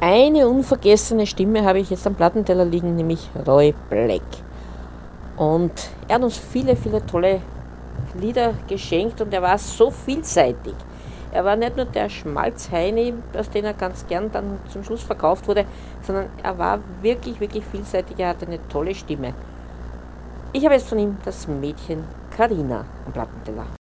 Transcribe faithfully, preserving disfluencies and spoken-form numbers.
Eine unvergessene Stimme habe ich jetzt am Plattenteller liegen, nämlich Roy Black. Und er hat uns viele, viele tolle Lieder geschenkt und er war so vielseitig. Er war nicht nur der Schmalzheini, aus dem er ganz gern dann zum Schluss verkauft wurde, sondern er war wirklich, wirklich vielseitig. Er hatte eine tolle Stimme. Ich habe jetzt von ihm das Mädchen Karina am Plattenteller.